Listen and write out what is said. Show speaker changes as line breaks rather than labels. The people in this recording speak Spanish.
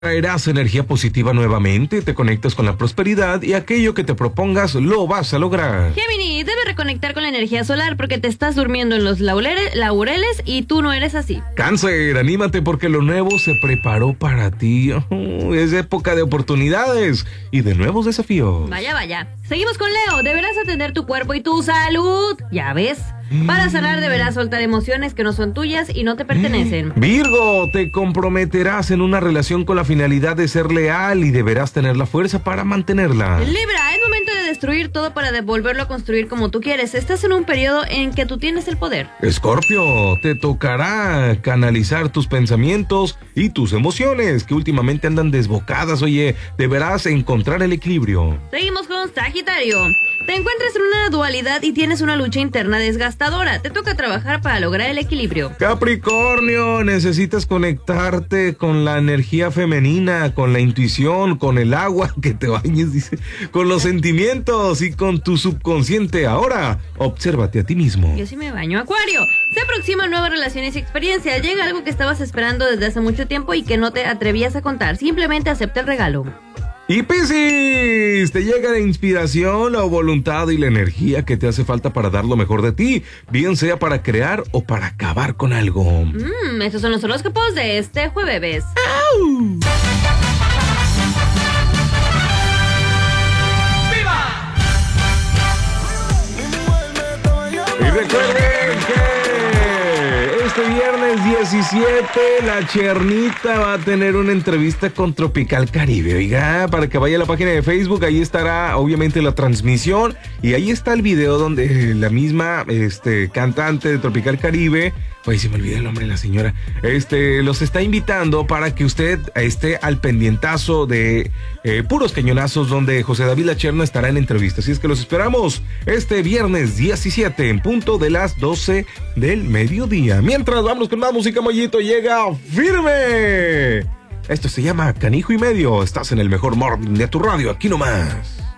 Traerás energía positiva nuevamente, te conectas con la prosperidad y aquello que te propongas lo vas a lograr.
Géminis, debes reconectar con la energía solar porque te estás durmiendo en los laureles y tú no eres así.
Cáncer, anímate porque lo nuevo se preparó para ti. Es época de oportunidades y de nuevos desafíos.
Vaya, vaya. Seguimos con Leo, deberás atender tu cuerpo y tu salud. Ya ves. Para sanar deberás soltar emociones que no son tuyas y no te pertenecen.
Virgo, te comprometerás en una relación con la finalidad de ser leal y deberás tener la fuerza para mantenerla.
Libra, es momento de destruir todo para devolverlo a construir como tú quieres. Estás en un periodo en que tú tienes el poder.
Escorpio, te tocará canalizar tus pensamientos y tus emociones que últimamente andan desbocadas. Oye, deberás encontrar el equilibrio.
Seguimos con Sagitario. Te encuentras en una dualidad y tienes una lucha interna desgastadora. Te toca trabajar para lograr el equilibrio.
Capricornio, necesitas conectarte con la energía femenina, con la intuición, con el agua, que te bañes, dice, con los sentimientos y con tu subconsciente. Ahora, obsérvate a ti mismo.
Yo sí me baño. Acuario, se aproximan nuevas relaciones y experiencias. Llega algo que estabas esperando desde hace mucho tiempo y que no te atrevías a contar. Simplemente acepta el regalo.
Y Piscis, te llega la inspiración, la voluntad y la energía que te hace falta para dar lo mejor de ti, bien sea para crear o para acabar con algo.
Estos son los horóscopos de este jueves.
¡Au! Y recuerden que este viernes 17 la Chernita va a tener una entrevista con Tropical Caribe. Oiga, para que vaya a la página de Facebook, ahí estará obviamente la transmisión y ahí está el video donde la misma cantante de Tropical Caribe, se me olvidó el nombre de la señora, los está invitando para que usted esté al pendientazo de puros cañonazos donde José David La Cherna estará en entrevista. Así es que los esperamos este viernes 17 en punto de las 12 del mediodía. Mientras vamos con más música, Mollito, llega Firme. Esto se llama Canijo y Medio. Estás en el mejor morning de tu radio, aquí nomás.